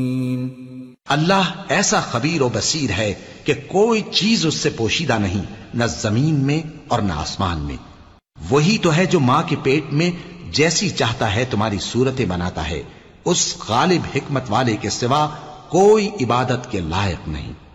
अल्लाह ऐसा खबीर और बसीर है कि कोई चीज उससे पोशीदा नहीं, न जमीन में और न आसमान में। वही तो है जो मां के पेट में जैसी चाहता है तुम्हारी सूरतें बनाता है। उस गालिब हिकमत वाले के सिवा कोई इबादत के लायक नहीं।